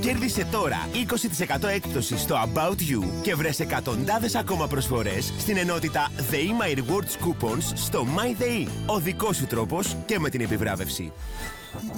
Κέρδισε τώρα 20% έκπτωση στο About You και βρες εκατοντάδες ακόμα προσφορές στην ενότητα ΔΕΗ My Rewards Coupons στο MyDEI. Ο δικός σου τρόπος και με την επιβράβευση.